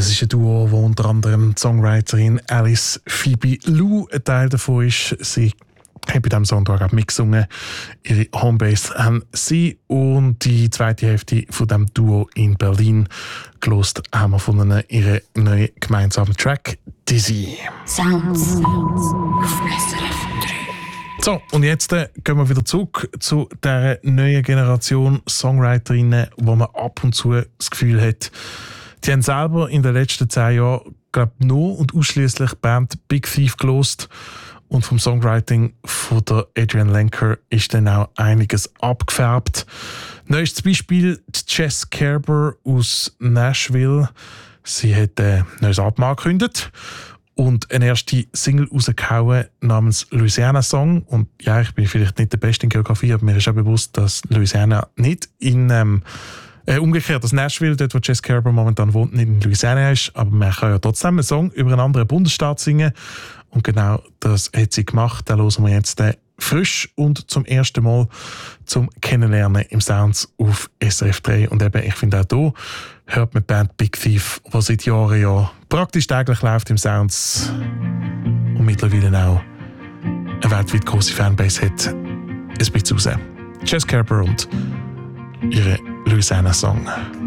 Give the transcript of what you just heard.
das ist ein Duo, wo unter anderem die Songwriterin Alice Phoebe Lou ein Teil davon ist. Sie hat bei diesem Song auch mitgesungen. Ihre Homebase haben sie und die zweite Hälfte von diesem Duo in Berlin gelost haben wir von ihren neuen gemeinsamen Track «Dizzy». Sounds. So, und jetzt gehen wir wieder zurück zu dieser neuen Generation Songwriterinnen, wo man ab und zu das Gefühl hat, die haben selber in den letzten 10 Jahren, glaube ich, nur und ausschließlich Band Big Thief gelost. Und vom Songwriting von der Adrienne Lenker ist dann auch einiges abgefärbt. Neuestes Beispiel die Jess Kerber aus Nashville. Sie hat ein neues Album angekündigt und eine erste Single rausgehauen namens Louisiana Song. Und ja, ich bin vielleicht nicht der Beste in Geografie, aber mir ist auch bewusst, dass Louisiana nicht in umgekehrt, dass Nashville, dort wo Jess Kerber momentan wohnt, nicht in Louisiana ist. Aber man kann ja trotzdem einen Song über einen anderen Bundesstaat singen. Und genau das hat sie gemacht. Da hören wir jetzt frisch und zum ersten Mal zum Kennenlernen im Sounds auf SRF 3. Und eben, ich finde auch hier hört man die Band Big Thief, die seit Jahren ja praktisch täglich läuft im Sounds und mittlerweile auch eine weltweit grosse Fanbase hat. Ein bisschen raus. Jess Kerber und ihre Louisiana Song.